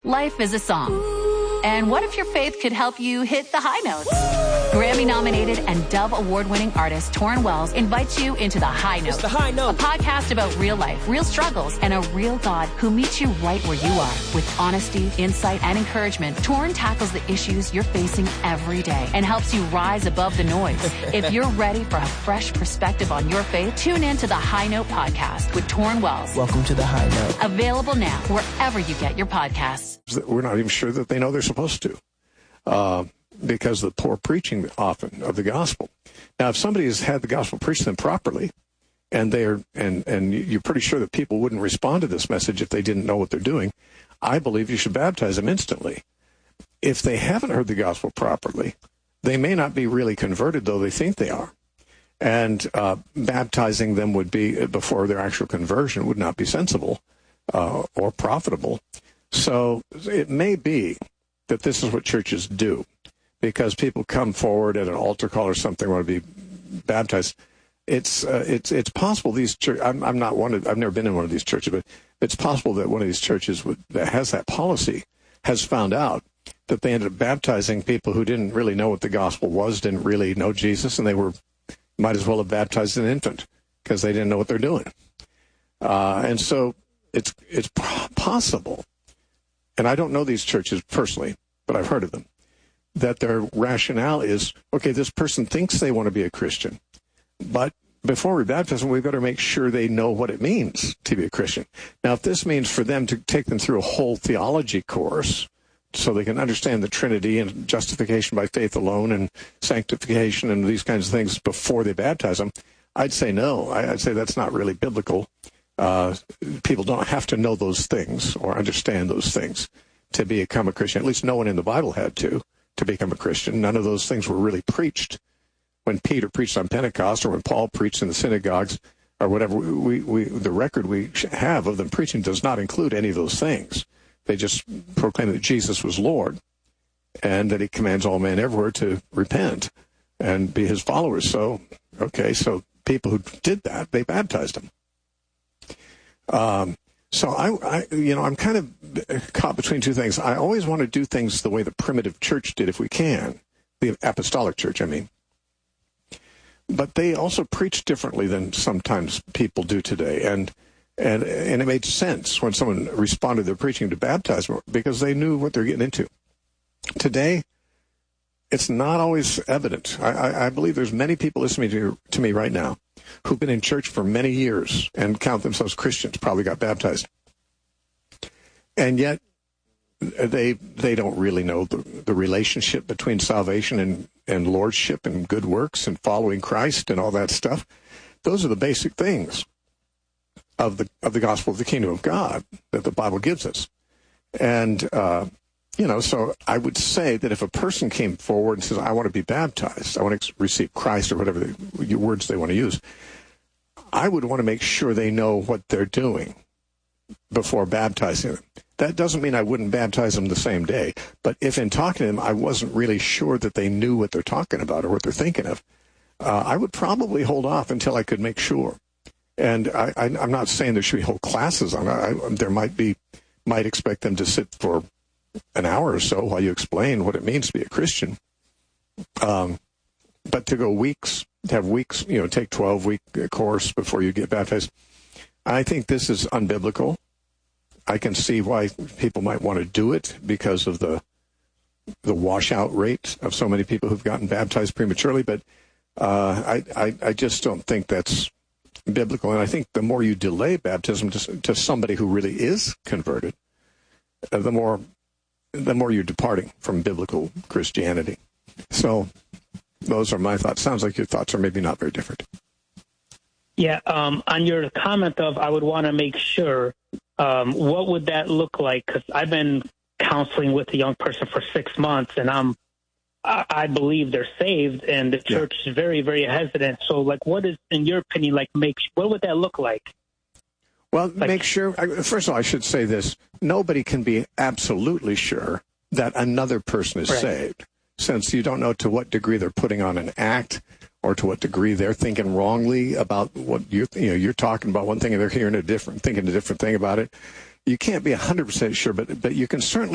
Life is a song. And what if your faith could help you hit the high notes? Grammy-nominated and Dove Award-winning artist Torrin Wells invites you into The High Note. It's The High Note. A podcast about real life, real struggles, and a real God who meets you right where you are. With honesty, insight, and encouragement, Torrin tackles the issues you're facing every day and helps you rise above the noise. If you're ready for a fresh perspective on your faith, tune in to The High Note podcast with Torrin Wells. Welcome to The High Note. Available now wherever you get your podcasts. We're not even sure that they know they're supposed to. Because of the poor preaching often of the gospel. Now, if somebody has had the gospel preached to them properly, and they're and you're pretty sure that people wouldn't respond to this message if they didn't know what they're doing, I believe you should baptize them instantly. If they haven't heard the gospel properly, they may not be really converted, though they think they are. And baptizing them would be before their actual conversion would not be sensible or profitable. So it may be that this is what churches do. Because people come forward at an altar call or something, want to be baptized. It's possible these churches. I've never been in one of these churches, but it's possible that one of these churches that has that policy has found out that they ended up baptizing people who didn't really know what the gospel was, didn't really know Jesus, and they might as well have baptized an infant because they didn't know what they're doing. And so it's possible, and I don't know these churches personally, but I've heard of them, that their rationale is, okay, this person thinks they want to be a Christian, but before we baptize them, we've got to make sure they know what it means to be a Christian. Now, if this means for them to take them through a whole theology course so they can understand the Trinity and justification by faith alone and sanctification and these kinds of things before they baptize them, I'd say no. I'd say that's not really biblical. People don't have to know those things or understand those things to become a Christian. At least no one in the Bible had to become a Christian. None of those things were really preached when Peter preached on Pentecost or when Paul preached in the synagogues or whatever. The record we have of them preaching does not include any of those things. They just proclaim that Jesus was Lord and that he commands all men everywhere to repent and be his followers. So people who did that, they baptized them. So I'm kind of caught between two things. I always want to do things the way the primitive church did, if we can, the apostolic church, I mean. But they also preach differently than sometimes people do today, and it made sense when someone responded to their preaching to baptize more because they knew what they're getting into. Today, it's not always evident. I believe there's many people listening to me right now who've been in church for many years and count themselves Christians, probably got baptized. And yet they don't really know the relationship between salvation and lordship and good works and following Christ and all that stuff. Those are the basic things of the gospel of the kingdom of God that the Bible gives us. And, so I would say that if a person came forward and says, I want to be baptized, I want to receive Christ or whatever the words they want to use, I would want to make sure they know what they're doing before baptizing them. That doesn't mean I wouldn't baptize them the same day, but if in talking to them I wasn't really sure that they knew what they're talking about or what they're thinking of, I would probably hold off until I could make sure. And I'm not saying there should be whole classes on it. There might expect them to sit for an hour or so while you explain what it means to be a Christian. But to go weeks, take 12-week course before you get baptized, I think this is unbiblical. I can see why people might want to do it because of the washout rate of so many people who've gotten baptized prematurely, but I just don't think that's biblical. And I think the more you delay baptism to somebody who really is converted, the more you're departing from biblical Christianity. So those are my thoughts. Sounds like your thoughts are maybe not very different. Yeah, on your comment of I would want to make sure, what would that look like? Because I've been counseling with a young person for 6 months, and I believe they're saved, and the church is very, very hesitant. So, what is, in your opinion, what would that look like? Well, make sure, first of all, I should say this. Nobody can be absolutely sure that another person is saved, since you don't know to what degree they're putting on an act or to what degree they're thinking wrongly about what you're talking about one thing and they're thinking a different thing about it. You can't be 100% sure, but you can certainly